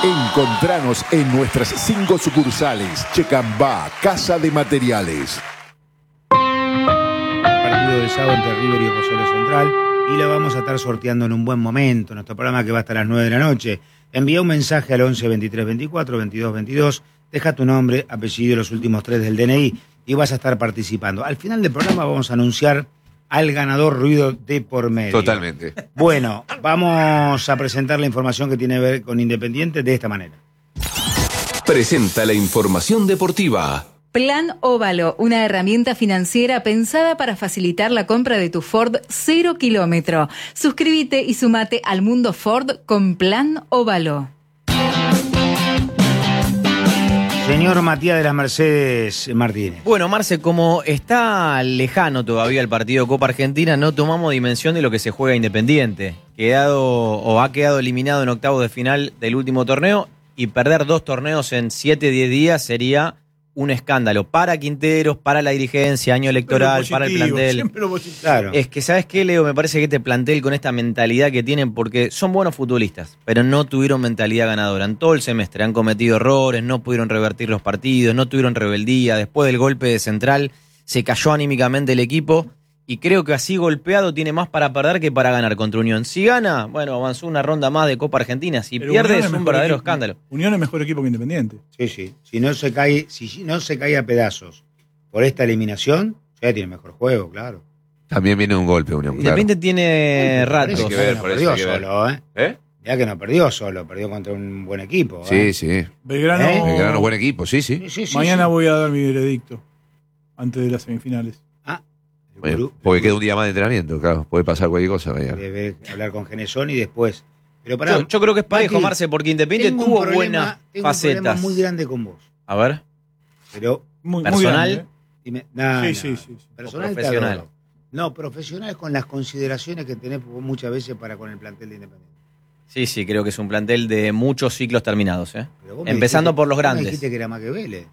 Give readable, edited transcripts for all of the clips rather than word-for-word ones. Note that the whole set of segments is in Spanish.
Encontranos en nuestras 5 sucursales. Checambá, Casa de Materiales. Partido del sábado entre River y Rosario Central, y lo vamos a estar sorteando en un buen momento. Nuestro programa, que va hasta las 9 de la noche. Envía un mensaje al 11 23 24 22 22. Deja tu nombre, apellido y los últimos 3 del DNI y vas a estar participando. Al final del programa vamos a anunciar al ganador ruido de por medio. Totalmente. Bueno, vamos a presentar la información que tiene que ver con Independiente de esta manera. Presenta la información deportiva. Plan Óvalo, una herramienta financiera pensada para facilitar la compra de tu Ford 0 kilómetro. Suscríbete y sumate al mundo Ford con Plan Óvalo. Señor Matías de las Mercedes Martínez. Bueno, Marce, como está lejano todavía el partido de Copa Argentina, no tomamos dimensión de lo que se juega Independiente. Ha quedado eliminado en octavos de final del último torneo, y perder 2 torneos en 7-10 días sería un escándalo para Quinteros, para la dirigencia, año electoral, para el plantel. Siempre lo positivo. Claro. Es que, ¿sabes qué, Leo? Me parece que este plantel, con esta mentalidad que tienen, porque son buenos futbolistas, pero no tuvieron mentalidad ganadora. En todo el semestre han cometido errores, no pudieron revertir los partidos, no tuvieron rebeldía. Después del golpe de Central se cayó anímicamente el equipo, y creo que así golpeado tiene más para perder que para ganar contra Unión. Si gana, bueno, avanzó una ronda más de Copa Argentina. Si pero pierde, Unión es un verdadero escándalo. Unión es mejor equipo que Independiente. Sí. Si no se cae a pedazos por esta eliminación, ya tiene mejor juego, claro. También viene un golpe, Unión. Independiente tiene ratos. Hay que ver, por eso hay que ver. Solo, Ya que no perdió solo, perdió contra un buen equipo. Sí. Belgrano, buen equipo, sí. Mañana voy a dar mi veredicto antes de las semifinales. Porque queda un día más de entrenamiento, claro. Puede pasar cualquier cosa mañana. Debe hablar con Genesón y después. Pero Yo creo que es parejo, Marce, porque Independiente tuvo buenas facetas. Tengo un problema muy grande con vos. A ver. Pero personal. Sí. Personal, profesional. No, profesional con las consideraciones que tenés muchas veces para con el plantel de Independiente. Sí, creo que es un plantel de muchos ciclos terminados. Empezando por los grandes. Me dijiste que era más que Vélez.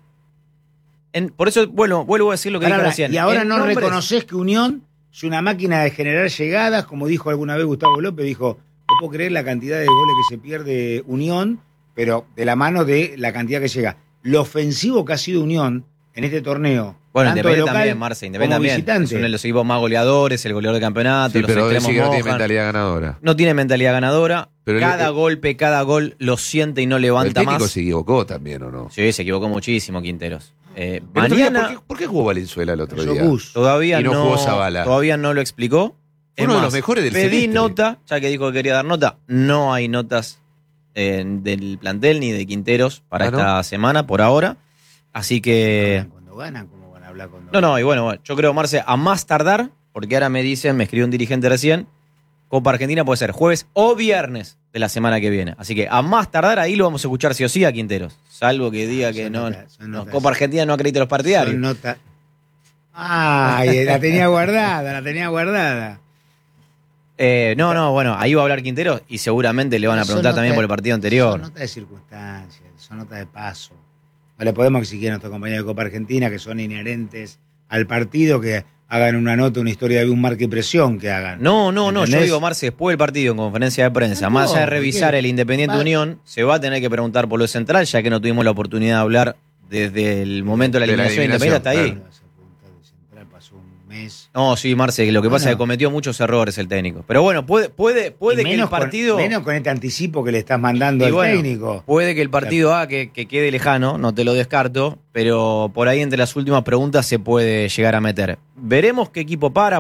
Por eso, bueno, vuelvo a decir lo que dije recién. Y ahora no reconoces que Unión es una máquina de generar llegadas, como dijo alguna vez Gustavo López, dijo, no puedo creer la cantidad de goles que se pierde Unión, pero de la mano de la cantidad que llega. Lo ofensivo que ha sido Unión en este torneo. Bueno, tanto Independiente local también, Marce, Independiente también. Visitante. Es uno de los equipos más goleadores, el goleador de campeonato, los pero extremos sí que no mojan. tiene mentalidad ganadora. No tiene mentalidad ganadora. Pero cada gol lo siente y no levanta el técnico más. se equivocó también, ¿o no? Sí, se equivocó muchísimo Quinteros. Mañana, ¿por qué jugó Valenzuela el otro día? Todavía y no jugó Zavala. Todavía no lo explicó. Fue uno de los mejores del Pedí semestre. nota, ya que dijo que quería dar nota. No hay notas del plantel ni de Quinteros para esta semana, por ahora. Así que... Cuando ganan, ¿cómo van a hablar cuando No, y bueno, yo creo, Marce, a más tardar, porque ahora me escribió un dirigente recién, Copa Argentina puede ser jueves o viernes de la semana que viene. Así que a más tardar ahí lo vamos a escuchar sí o sí a Quinteros. Salvo que diga que Copa Argentina no acredita los partidarios. Ay, la tenía guardada. Bueno, ahí va a hablar Quinteros y seguramente le van a preguntar también por el partido anterior. Son notas de circunstancias, son notas de paso. No le podemos exigir a nuestros compañeros de Copa Argentina, que son inherentes al partido, que hagan una nota, una historia de un marca y presión que hagan. No, yo digo, Marce, después del partido en conferencia de prensa, más allá de revisar el Independiente Unión, se va a tener que preguntar por lo central, ya que no tuvimos la oportunidad de hablar desde el momento de la eliminación de Independiente hasta ahí. No, sí, Marce, lo que pasa es que cometió muchos errores el técnico. Pero bueno, puede que el partido... Menos con este anticipo que le estás mandando al técnico. Puede que el partido que quede lejano, no te lo descarto, pero por ahí entre las últimas preguntas se puede llegar a meter. Veremos qué equipo para.